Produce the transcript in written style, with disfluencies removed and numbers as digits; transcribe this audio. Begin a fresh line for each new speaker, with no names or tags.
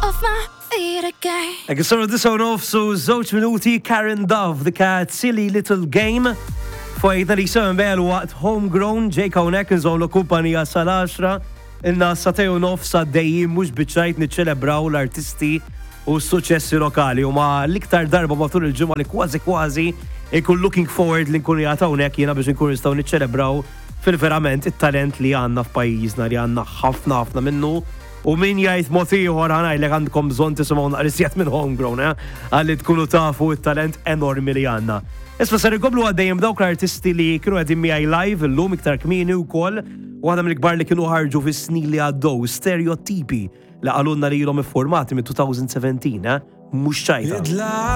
off my feet again.
Ek s-sonu disaw nofsu żewġ minuti Karen Dove, the cat silly little game. Fajtna li s-sewem bel waqt homegrown, ġejka unek nżomlu kumpanija sal-10, inna satew nofsa dejjim mux biċċajt niċċelebraw l-artisti u s-suċessi lokali u ma l-iktar darba matul il-ġimma li kważi ikun looking forward li nkun jgħata unek jena biex nkun nistaw niċċelebraw fil-verament il-talent li għanna f'pajjiżna li għanna ħafna minnu. U min jgħid motiħor għanaj għandkom bżon tisimaw naqrisjat minn homegrown, għalli tkunu tafu il-talent enormi li għanna. Isma ser ikoblu għaddejjem dawk l-artisti li kienu għedin miħaj live l-lum iktar kmini u koll, u għadam l-kbar li kienu ħarġu fis-snin li għaddow, stereotipi li għalunna li jilom formati minn 2017, mux ċajta.